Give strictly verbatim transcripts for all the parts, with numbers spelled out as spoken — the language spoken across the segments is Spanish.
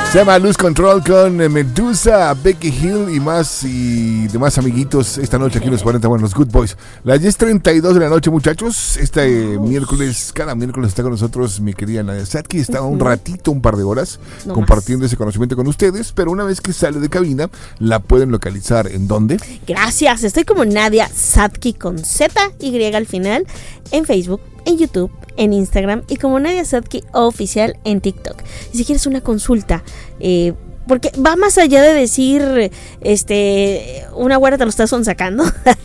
Se llama Lose Control con Medusa, Becky Hill y más y demás amiguitos esta noche aquí en los cuarenta, bueno, los Good Boys. Las diez treinta y dos de la noche, muchachos. Este eh, miércoles, cada miércoles está con nosotros mi querida Nadia Satki. Estaba uh-huh. un ratito, un par de horas, no compartiendo más. Ese conocimiento con ustedes, pero una vez que sale de cabina, la pueden localizar ¿en dónde? Gracias, estoy como Nadia Satki con Z Y al final, en Facebook, en YouTube, en Instagram y como Nadia Satki Oficial en TikTok. Y si quieres una consulta, eh, porque va más allá de decir, este, una güera te lo estás sacando.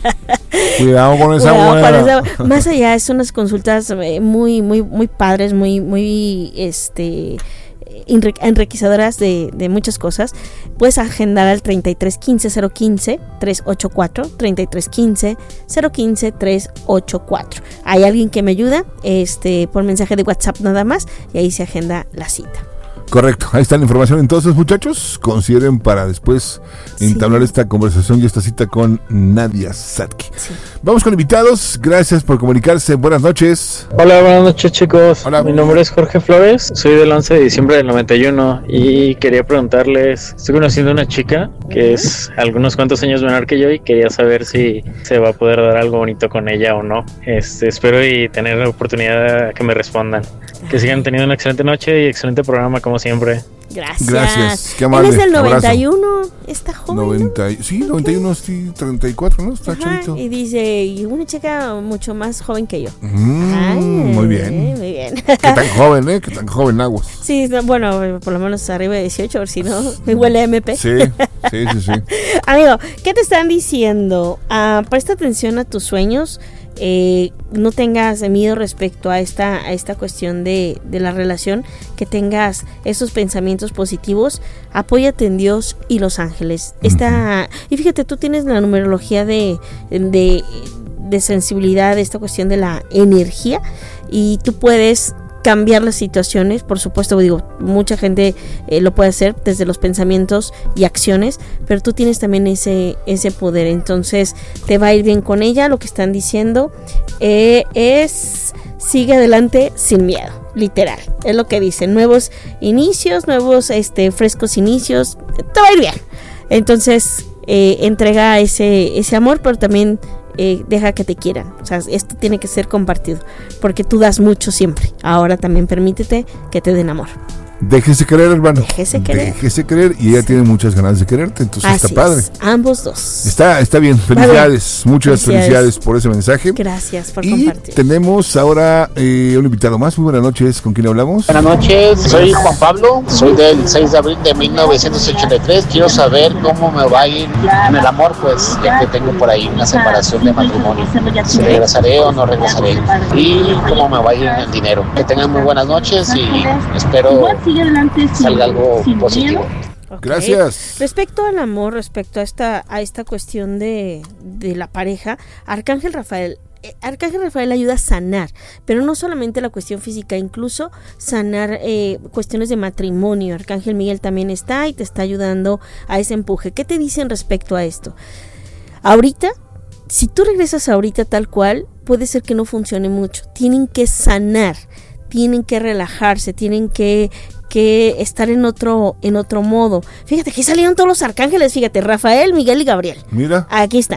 Cuidado con esa güera. Más allá, son unas consultas muy, muy, muy padres, muy, muy, este... enriquecedoras de, de muchas cosas. Puedes agendar al treinta y tres quince cero quince tres ochenta y cuatro, treinta y tres quince cero quince tres ochenta y cuatro. Hay alguien que me ayuda este por mensaje de WhatsApp nada más y ahí se agenda la cita. Correcto, ahí está la información. Entonces, muchachos, consideren para después sí. entablar esta conversación y esta cita con Nadia Satki. Sí. Vamos con invitados, gracias por comunicarse, buenas noches. Hola, buenas noches, chicos. Hola. Mi nombre es Jorge Flores, soy del once de diciembre del noventa y uno y quería preguntarles, estoy conociendo a una chica que es algunos cuantos años menor que yo y quería saber si se va a poder dar algo bonito con ella o no. Este, espero y tener la oportunidad de que me respondan. Que sigan teniendo una excelente noche y excelente programa como siempre. Gracias. Gracias. Qué amable. Él es del noventa y uno, está joven. noventa, ¿no? Sí, noventa y uno, sí, treinta y cuatro, ¿no? Está Ajá, chavito. Y dice, y una chica mucho más joven que yo. Mm, Ay, muy bien. Muy bien. Qué tan joven, ¿eh? Qué tan joven, Aguas. Sí, bueno, por lo menos arriba de dieciocho, a ver si no, me huele a M P. Sí, sí, sí, sí. Amigo, ¿qué te están diciendo? Uh, presta atención a tus sueños. Eh, no tengas miedo respecto a esta a esta cuestión de, de la relación, que tengas esos pensamientos positivos, apóyate en Dios y los ángeles. Uh-huh. Esta, y fíjate, tú tienes la numerología de, de, de sensibilidad, de esta cuestión de la energía, y tú puedes cambiar las situaciones. Por supuesto, digo, mucha gente eh, lo puede hacer desde los pensamientos y acciones, pero tú tienes también ese ese poder. Entonces te va a ir bien con ella. Lo que están diciendo eh, es sigue adelante sin miedo, literal, es lo que dicen. Nuevos inicios, nuevos este frescos inicios, te va a ir bien. Entonces eh, entrega ese ese amor, pero también Eh, deja que te quieran. O sea, esto tiene que ser compartido, porque tú das mucho siempre. Ahora también permítete que te den amor. Déjese querer, hermano. Déjese querer. Déjese querer y ella sí. tiene muchas ganas de quererte, entonces Así está padre. Es, ambos dos. Está, está bien. Felicidades. Vale. Muchas felicidades. felicidades por ese mensaje. Gracias por y compartir. Tenemos ahora eh, un invitado más. Muy buenas noches. ¿Con quién hablamos? Buenas noches. Soy Juan Pablo. Soy del seis de abril de mil novecientos ochenta y tres. Quiero saber cómo me va a ir en el amor, pues, ya que tengo por ahí una separación de matrimonio. Si regresaré o no regresaré. Y cómo me va a ir en el dinero. Que tengan muy buenas noches y espero salga algo positivo. Okay. Gracias. Respecto al amor, respecto a esta a esta cuestión de, de la pareja, Arcángel Rafael eh, Arcángel Rafael ayuda a sanar, pero no solamente la cuestión física, incluso sanar eh, cuestiones de matrimonio. Arcángel Miguel también está y te está ayudando a ese empuje. ¿Qué te dicen respecto a esto? Ahorita, si tú regresas ahorita tal cual, puede ser que no funcione mucho. Tienen que sanar, tienen que relajarse, tienen que que estar en otro en otro modo. Fíjate, aquí salieron todos los arcángeles, fíjate, Rafael, Miguel y Gabriel. Mira. Aquí están.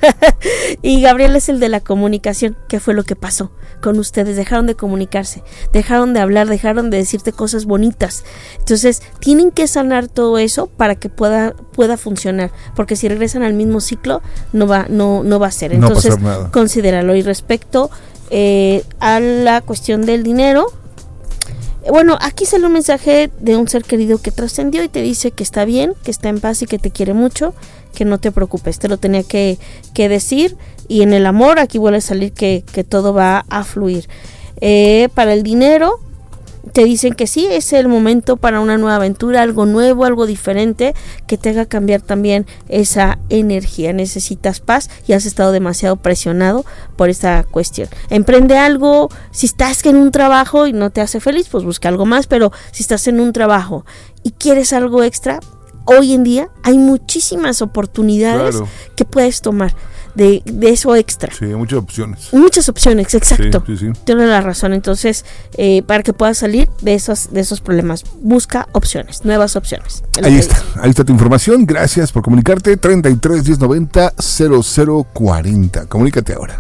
Y Gabriel es el de la comunicación. ¿Qué fue lo que pasó con ustedes? Dejaron de comunicarse, dejaron de hablar, dejaron de decirte cosas bonitas. Entonces, tienen que sanar todo eso para que pueda pueda funcionar, porque si regresan al mismo ciclo, no va no no va a ser. Entonces, no va a pasar nada. Considéralo. Y respecto eh, a la cuestión del dinero, bueno, aquí sale un mensaje de un ser querido que trascendió y te dice que está bien, que está en paz y que te quiere mucho, que no te preocupes. Te lo tenía que, que decir. Y en el amor aquí vuelve a salir que, que todo va a fluir. Eh, para el dinero te dicen que sí, es el momento para una nueva aventura, algo nuevo, algo diferente, que te haga cambiar también esa energía. Necesitas paz y has estado demasiado presionado por esta cuestión. Emprende algo. Si estás en un trabajo y no te hace feliz, pues busca algo más, pero si estás en un trabajo y quieres algo extra, hoy en día hay muchísimas oportunidades claro. que puedes tomar de, de eso extra. Sí, muchas opciones. Muchas opciones, exacto. Sí, sí, sí. Tienes la razón. Entonces, eh, para que puedas salir de esos, de esos problemas, busca opciones, nuevas opciones. Ahí está, ahí está tu información. Gracias por comunicarte. treinta y tres, diez noventa, cero cero cuarenta. Comunícate ahora.